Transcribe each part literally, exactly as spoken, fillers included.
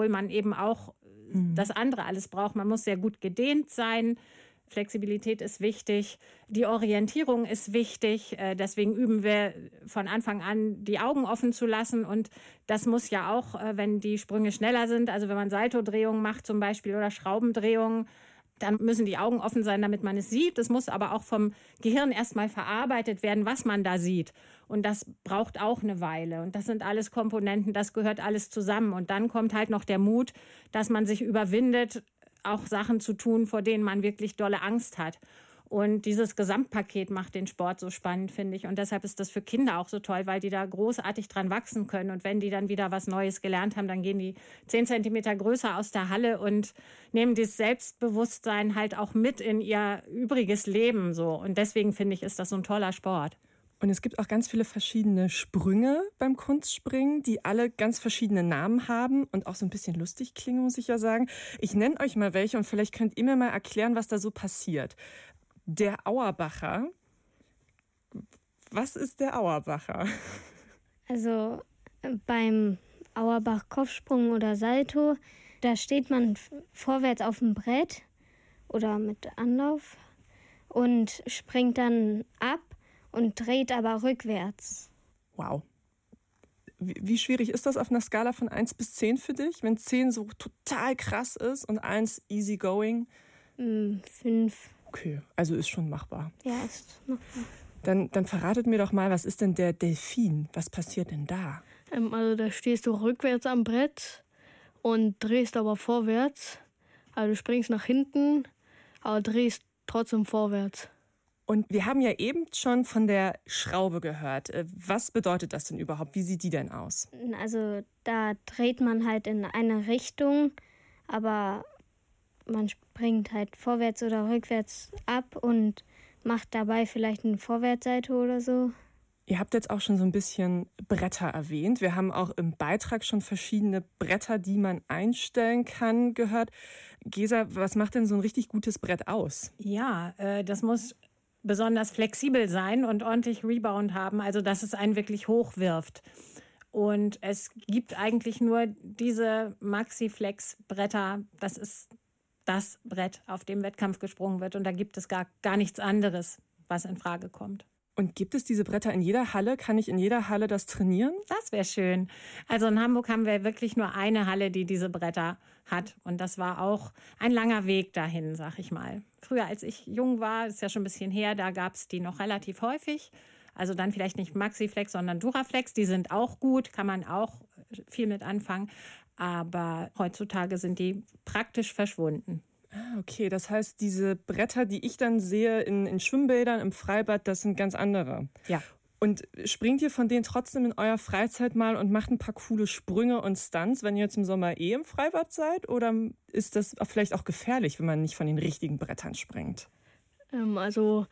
obwohl man eben auch mhm. das andere alles braucht. Man muss sehr gut gedehnt sein. Flexibilität ist wichtig, die Orientierung ist wichtig. Deswegen üben wir von Anfang an, die Augen offen zu lassen. Und das muss ja auch, wenn die Sprünge schneller sind, also wenn man Saltodrehungen macht zum Beispiel oder Schraubendrehungen, dann müssen die Augen offen sein, damit man es sieht. Es muss aber auch vom Gehirn erstmal verarbeitet werden, was man da sieht. Und das braucht auch eine Weile. Und das sind alles Komponenten, das gehört alles zusammen. Und dann kommt halt noch der Mut, dass man sich überwindet, auch Sachen zu tun, vor denen man wirklich dolle Angst hat. Und dieses Gesamtpaket macht den Sport so spannend, finde ich. Und deshalb ist das für Kinder auch so toll, weil die da großartig dran wachsen können. Und wenn die dann wieder was Neues gelernt haben, dann gehen die zehn Zentimeter größer aus der Halle und nehmen dieses Selbstbewusstsein halt auch mit in ihr übriges Leben. So. Und deswegen finde ich, ist das so ein toller Sport. Und es gibt auch ganz viele verschiedene Sprünge beim Kunstspringen, die alle ganz verschiedene Namen haben und auch so ein bisschen lustig klingen, muss ich ja sagen. Ich nenne euch mal welche und vielleicht könnt ihr mir mal erklären, was da so passiert. Der Auerbacher. Was ist der Auerbacher? Also beim Auerbach-Kopfsprung oder Salto, da steht man vorwärts auf dem Brett oder mit Anlauf und springt dann ab und dreht aber rückwärts. Wow. Wie, wie schwierig ist das auf einer Skala von eins bis zehn für dich? Wenn zehn so total krass ist und eins easy going? Mm, fünf. Okay, also ist schon machbar. Ja, ist machbar. Dann, dann verratet mir doch mal, was ist denn der Delfin? Was passiert denn da? Ähm, also da stehst du rückwärts am Brett und drehst aber vorwärts. Also du springst nach hinten, aber drehst trotzdem vorwärts. Und wir haben ja eben schon von der Schraube gehört. Was bedeutet das denn überhaupt? Wie sieht die denn aus? Also da dreht man halt in eine Richtung, aber man springt halt vorwärts oder rückwärts ab und macht dabei vielleicht eine Vorwärtsseite oder so. Ihr habt jetzt auch schon so ein bisschen Bretter erwähnt. Wir haben auch im Beitrag schon verschiedene Bretter, die man einstellen kann, gehört. Gesa, was macht denn so ein richtig gutes Brett aus? Ja, äh, das muss besonders flexibel sein und ordentlich Rebound haben, also dass es einen wirklich hochwirft. Und es gibt eigentlich nur diese Maxi-Flex-Bretter. Das ist das Brett, auf dem Wettkampf gesprungen wird. Und da gibt es gar, gar nichts anderes, was in Frage kommt. Und gibt es diese Bretter in jeder Halle? Kann ich in jeder Halle das trainieren? Das wäre schön. Also in Hamburg haben wir wirklich nur eine Halle, die diese Bretter hat. Und das war auch ein langer Weg dahin, sag ich mal. Früher, als ich jung war, ist ja schon ein bisschen her, da gab es die noch relativ häufig. Also dann vielleicht nicht Maxiflex, sondern Duraflex. Die sind auch gut, kann man auch viel mit anfangen. Aber heutzutage sind die praktisch verschwunden. Ah, okay, das heißt, diese Bretter, die ich dann sehe in, in Schwimmbädern, im Freibad, das sind ganz andere. Ja. Und springt ihr von denen trotzdem in eurer Freizeit mal und macht ein paar coole Sprünge und Stunts, wenn ihr jetzt im Sommer eh im Freibad seid? Oder ist das vielleicht auch gefährlich, wenn man nicht von den richtigen Brettern springt? Ähm, also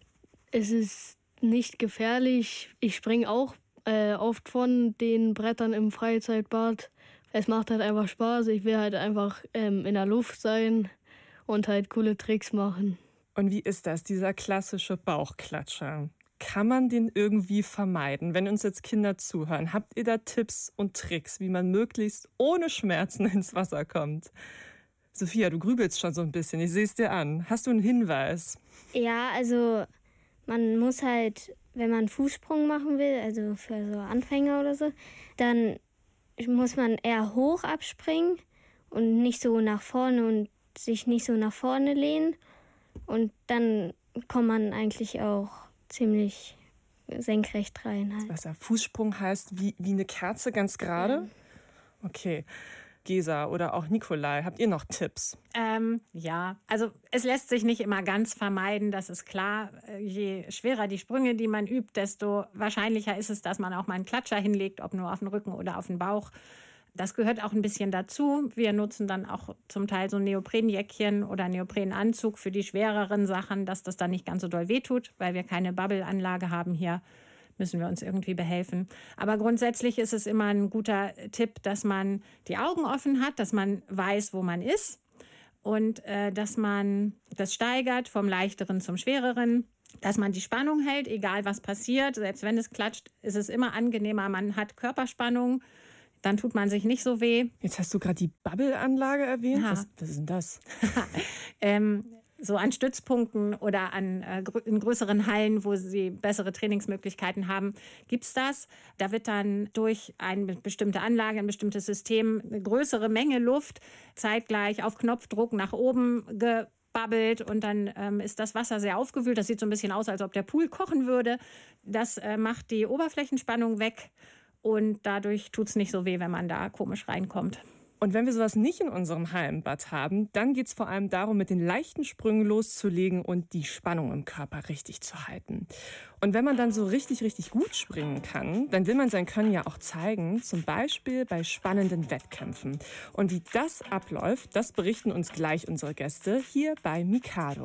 es ist nicht gefährlich. Ich springe auch äh, oft von den Brettern im Freizeitbad. Es macht halt einfach Spaß. Ich will halt einfach ähm, in der Luft sein und halt coole Tricks machen. Und wie ist das, dieser klassische Bauchklatscher? Kann man den irgendwie vermeiden, wenn uns jetzt Kinder zuhören? Habt ihr da Tipps und Tricks, wie man möglichst ohne Schmerzen ins Wasser kommt? Sophia, du grübelst schon so ein bisschen. Ich sehe es dir an. Hast du einen Hinweis? Ja, also man muss halt, wenn man einen Fußsprung machen will, also für so Anfänger oder so, dann muss man eher hoch abspringen und nicht so nach vorne und sich nicht so nach vorne lehnen. Und dann kommt man eigentlich auch ziemlich senkrecht rein. Halt. Was, Fußsprung heißt wie, wie eine Kerze ganz gerade? Ja. Okay. Gesa oder auch Nikolai, habt ihr noch Tipps? Ähm, ja, also es lässt sich nicht immer ganz vermeiden, das ist klar. Je schwerer die Sprünge, die man übt, desto wahrscheinlicher ist es, dass man auch mal einen Klatscher hinlegt, ob nur auf den Rücken oder auf den Bauch. Das gehört auch ein bisschen dazu. Wir nutzen dann auch zum Teil so ein Neoprenjäckchen oder Neoprenanzug für die schwereren Sachen, dass das dann nicht ganz so doll wehtut, weil wir keine Bubble-Anlage haben hier. Müssen wir uns irgendwie behelfen. Aber grundsätzlich ist es immer ein guter Tipp, dass man die Augen offen hat, dass man weiß, wo man ist und äh, dass man das steigert vom Leichteren zum Schwereren, dass man die Spannung hält, egal was passiert. Selbst wenn es klatscht, ist es immer angenehmer. Man hat Körperspannung, Dann tut man sich nicht so weh. Jetzt hast du gerade die Bubble-Anlage erwähnt. Ja. Was, was ist denn das? ähm, so an Stützpunkten oder an, äh, in größeren Hallen, wo sie bessere Trainingsmöglichkeiten haben, gibt es das. Da wird dann durch eine bestimmte Anlage, ein bestimmtes System eine größere Menge Luft zeitgleich auf Knopfdruck nach oben gebabbelt und dann ähm, ist das Wasser sehr aufgewühlt. Das sieht so ein bisschen aus, als ob der Pool kochen würde. Das äh, macht die Oberflächenspannung weg und dadurch tut es nicht so weh, wenn man da komisch reinkommt. Und wenn wir sowas nicht in unserem Hallenbad haben, dann geht es vor allem darum, mit den leichten Sprüngen loszulegen und die Spannung im Körper richtig zu halten. Und wenn man dann so richtig, richtig gut springen kann, dann will man sein Können ja auch zeigen, zum Beispiel bei spannenden Wettkämpfen. Und wie das abläuft, das berichten uns gleich unsere Gäste hier bei Mikado.